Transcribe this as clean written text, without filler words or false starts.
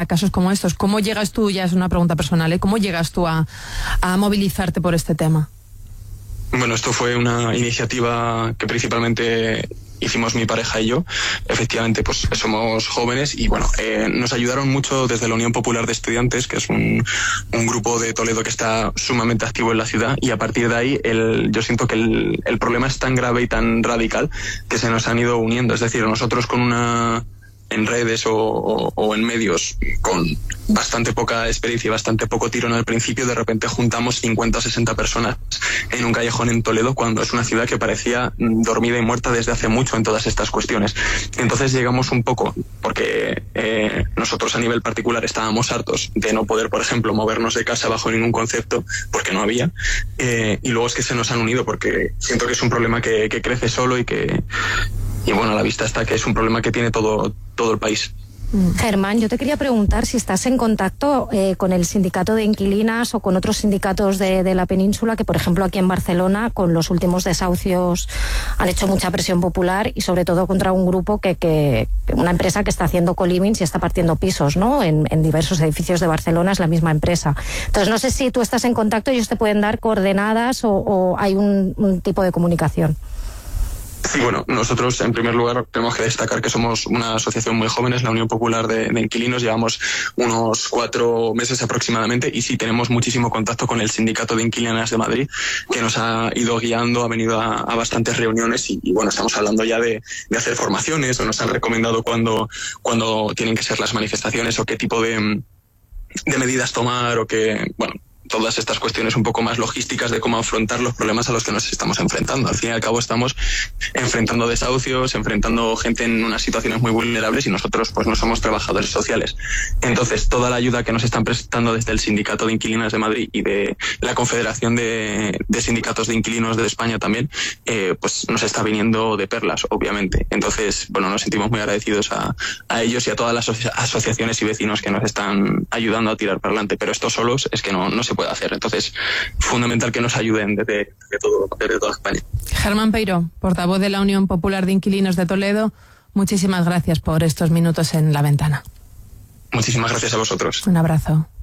casos como estos. ¿Cómo llegas tú, ya es una pregunta personal, cómo llegas tú a movilizarte por este tema? Bueno, esto fue una iniciativa que principalmente hicimos mi pareja y yo. Efectivamente, pues somos jóvenes y bueno, nos ayudaron mucho desde la Unión Popular de Estudiantes, que es un grupo de Toledo que está sumamente activo en la ciudad, y a partir de ahí yo siento que el problema es tan grave y tan radical que se nos han ido uniendo. Es decir, nosotros en redes o en medios con bastante poca experiencia y bastante poco tirón al principio, de repente juntamos 50 o 60 personas en un callejón en Toledo, cuando es una ciudad que parecía dormida y muerta desde hace mucho en todas estas cuestiones. Entonces llegamos un poco, porque nosotros a nivel particular estábamos hartos de no poder, por ejemplo, movernos de casa bajo ningún concepto, porque no había, y luego es que se nos han unido, porque siento que es un problema que crece solo y bueno, a la vista está que es un problema que tiene todo el país. Germán, yo te quería preguntar si estás en contacto con el sindicato de inquilinas o con otros sindicatos de la península, que por ejemplo aquí en Barcelona con los últimos desahucios han hecho mucha presión popular y sobre todo contra un grupo una empresa que está haciendo co-livings y está partiendo pisos, ¿no? En diversos edificios de Barcelona es la misma empresa. Entonces no sé si tú estás en contacto y ellos te pueden dar coordenadas o hay un tipo de comunicación. Sí, bueno, nosotros en primer lugar tenemos que destacar que somos una asociación muy joven, es la Unión Popular de Inquilinos, llevamos unos 4 meses aproximadamente y sí tenemos muchísimo contacto con el Sindicato de Inquilinas de Madrid, que nos ha ido guiando, ha venido a bastantes reuniones y bueno, estamos hablando ya de hacer formaciones, o nos han recomendado cuándo tienen que ser las manifestaciones o qué tipo de medidas tomar, o que, bueno, todas estas cuestiones un poco más logísticas de cómo afrontar los problemas a los que nos estamos enfrentando. Al fin y al cabo estamos enfrentando desahucios, enfrentando gente en unas situaciones muy vulnerables y nosotros pues no somos trabajadores sociales. Entonces toda la ayuda que nos están prestando desde el Sindicato de Inquilinas de Madrid y de la Confederación de Sindicatos de Inquilinos de España también, pues nos está viniendo de perlas, obviamente. Entonces, bueno, nos sentimos muy agradecidos a ellos y a todas las asociaciones y vecinos que nos están ayudando a tirar para adelante, pero esto solos es que no se puede hacer. Entonces, fundamental que nos ayuden desde toda España. Germán Peiró, portavoz de la Unión Popular de Inquilinos de Toledo, muchísimas gracias por estos minutos en La Ventana. Muchísimas gracias a vosotros. Un abrazo.